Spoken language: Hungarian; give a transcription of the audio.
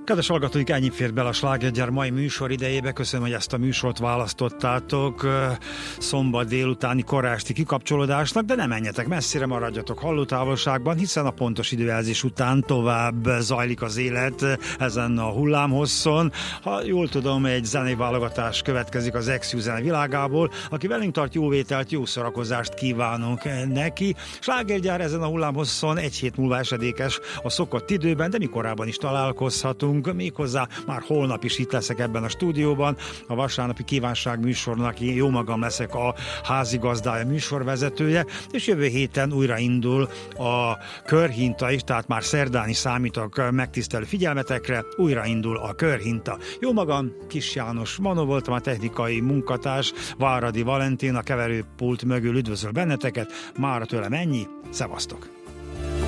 Kedves hallgatóink, ennyi fért bele a Slágergyár mai műsor idejébe. Köszönöm, hogy ezt a műsort választottátok szombat délutáni korásti kikapcsolódásnak, de nem menjetek messzire, maradjatok hallótávolságban, hiszen a pontos időjelzés után tovább zajlik az élet ezen a hullámhosszon. Ha jól tudom, egy zenei válogatás következik az XU zene világából. Aki velünk tart, jó vételt, jó szórakozást kívánunk neki. Slágergyár ezen a hullámhosszon egy hét múlva esedékes a szokott időben, de mi korábban is találkozhatunk. Méghozzá már holnap is itt leszek ebben a stúdióban. A vasárnapi kívánság műsornak én jó magam leszek a házigazdája, műsorvezetője, és jövő héten újraindul a körhinta is, tehát már szerdán is számítok megtisztelő figyelmetekre, újraindul a körhinta. Jó magam, Kis János Manó voltam, a technikai munkatárs, Váradi Valentin a keverőpult mögül üdvözöl benneteket, mára tőlem ennyi, szevasztok!